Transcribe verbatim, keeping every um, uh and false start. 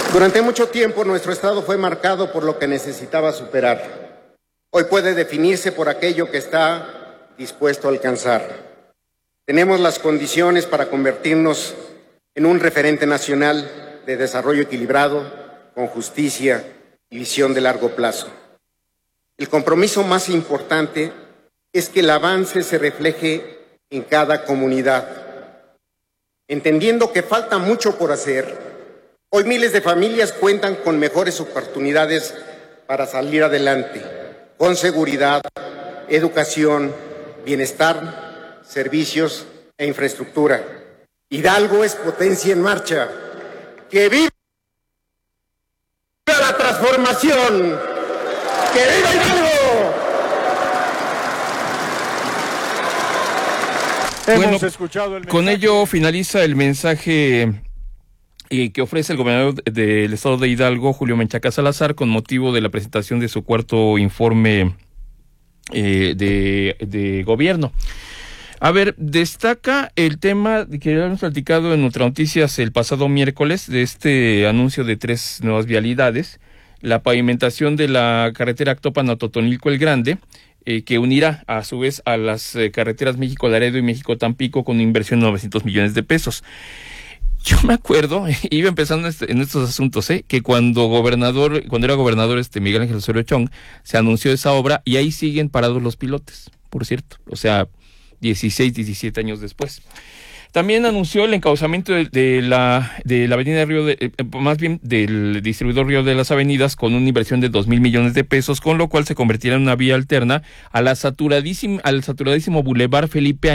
Durante mucho tiempo nuestro Estado fue marcado por lo que necesitaba superar. Hoy puede definirse por aquello que está dispuesto a alcanzar. Tenemos las condiciones para convertirnos en un referente nacional de desarrollo equilibrado, con justicia y visión de largo plazo. El compromiso más importante es que el avance se refleje en cada comunidad. Entendiendo que falta mucho por hacer, hoy miles de familias cuentan con mejores oportunidades para salir adelante, con seguridad, educación, bienestar, servicios e infraestructura. Hidalgo es potencia en marcha. ¡Que viva la transformación! ¡Que viva Hidalgo! Bueno, escuchado el con ello finaliza el mensaje eh, que ofrece el gobernador del estado de Hidalgo, Julio Menchaca Salazar, con motivo de la presentación de su cuarto informe eh, de, de gobierno. A ver, destaca el tema que habíamos platicado en Ultra Noticias el pasado miércoles, de este anuncio de tres nuevas vialidades: la pavimentación de la carretera Actopan a Totonilco el Grande, Eh, que unirá a su vez a las eh, carreteras México-Laredo y México-Tampico, con una inversión de novecientos millones de pesos. Yo me acuerdo, iba empezando este, en estos asuntos, ¿eh? que cuando gobernador, cuando era gobernador este Miguel Ángel Osorio Chong, se anunció esa obra y ahí siguen parados los pilotes, por cierto, o sea, dieciséis, diecisiete años después. También anunció el encauzamiento de, de la de la avenida Río de, eh, más bien del distribuidor Río de las Avenidas, con una inversión de dos mil millones de pesos, con lo cual se convertirá en una vía alterna a la saturadísima, al saturadísimo Boulevard Felipe